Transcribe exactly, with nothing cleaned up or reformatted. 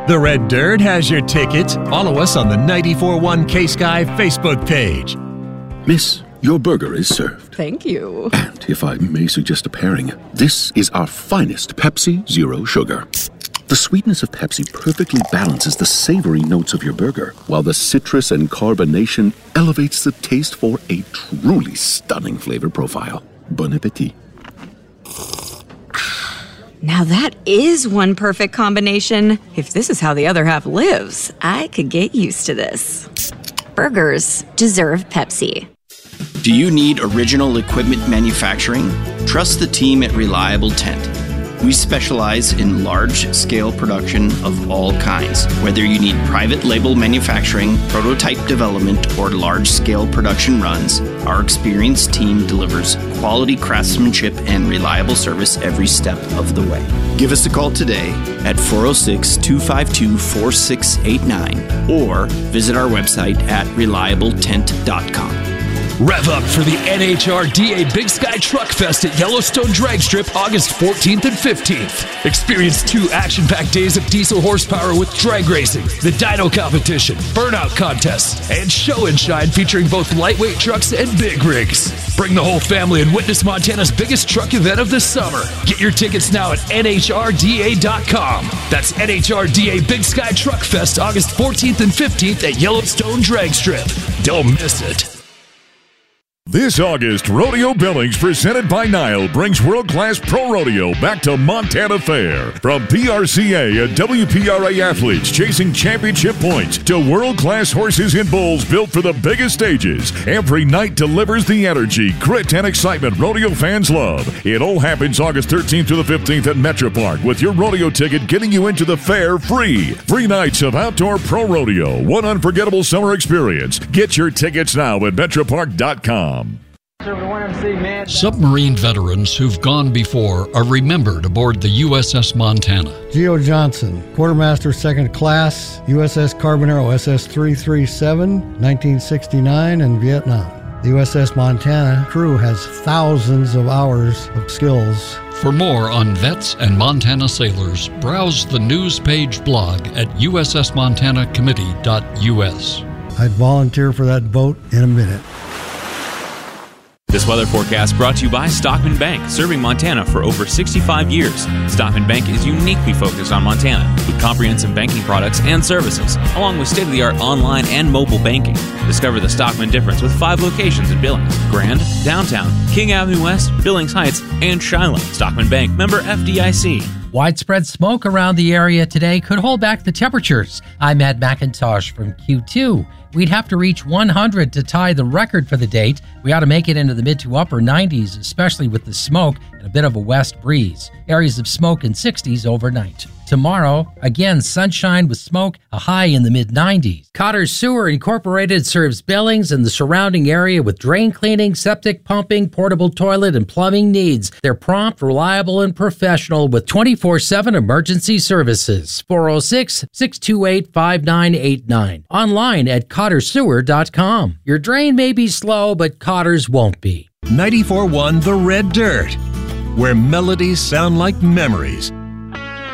The Red Dirt has your tickets. Follow us on the ninety-four point one K-Sky Facebook page. Miss, your burger is served. Thank you. And if I may suggest a pairing, this is our finest Pepsi Zero Sugar. The sweetness of Pepsi perfectly balances the savory notes of your burger, while the citrus and carbonation elevates the taste for a truly stunning flavor profile. Bon appetit. Now that is one perfect combination. If this is how the other half lives, I could get used to this. Burgers deserve Pepsi. Do you need original equipment manufacturing? Trust the team at Reliable Tent. We specialize in large-scale production of all kinds. Whether you need private label manufacturing, prototype development, or large-scale production runs, our experienced team delivers quality craftsmanship and reliable service every step of the way. Give us a call today at four oh six, two five two, four six eight nine or visit our website at reliable tent dot com. Rev up for the N H R D A Big Sky Truck Fest at Yellowstone Drag Strip August fourteenth and fifteenth. Experience two action-packed days of diesel horsepower with drag racing, the dyno competition, burnout contests, and show and shine featuring both lightweight trucks and big rigs. Bring the whole family and witness Montana's biggest truck event of the summer. Get your tickets now at N H R D A dot com. That's N H R D A Big Sky Truck Fest August fourteenth and fifteenth at Yellowstone Drag Strip. Don't miss it. This August, Rodeo Billings, presented by Nile, brings world-class pro rodeo back to Montana Fair. From P R C A and W P R A athletes chasing championship points to world-class horses and bulls built for the biggest stages, every night delivers the energy, grit, and excitement rodeo fans love. It all happens August thirteenth to the fifteenth at Metro Park, with your rodeo ticket getting you into the fair free. Three nights of outdoor pro rodeo, one unforgettable summer experience. Get your tickets now at metro park dot com. Submarine veterans who've gone before are remembered aboard the U S S Montana. Geo Johnson, Quartermaster Second Class, U S S Carbonero S S three thirty-seven, nineteen sixty-nine, and Vietnam. The U S S Montana crew has thousands of hours of skills. For more on vets and Montana sailors, browse the news page blog at U S S Montana Committee dot U S. I'd volunteer for that boat in a minute. This weather forecast brought to you by Stockman Bank, serving Montana for over sixty-five years. Stockman Bank is uniquely focused on Montana with comprehensive banking products and services, along with state-of-the-art online and mobile banking. Discover the Stockman difference with five locations in Billings, Grand, Downtown, King Avenue West, Billings Heights, and Shiloh. Stockman Bank, member F D I C. Widespread smoke around the area today could hold back the temperatures. I'm Ed McIntosh from Q two. We'd have to reach one hundred to tie the record for the date. We ought to make it into the mid to upper nineties, especially with the smoke and a bit of a west breeze. Areas of smoke in sixties overnight. Tomorrow, again, sunshine with smoke, a high in the mid nineties. Cotter Sewer Incorporated serves Billings and the surrounding area with drain cleaning, septic pumping, portable toilet, and plumbing needs. They're prompt, reliable, and professional with twenty-four seven emergency services. four oh six, six two eight, five nine eight nine. Online at cotter sewer dot com. Your drain may be slow, but Cotter's won't be. ninety-four point one The Red Dirt, where melodies sound like memories